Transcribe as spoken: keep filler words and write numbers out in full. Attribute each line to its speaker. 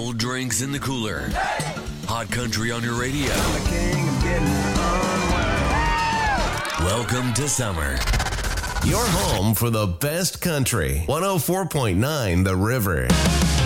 Speaker 1: Cold drinks in the cooler. Hot country on your radio. Welcome to summer.
Speaker 2: Your home for the best country. one oh four point nine The River.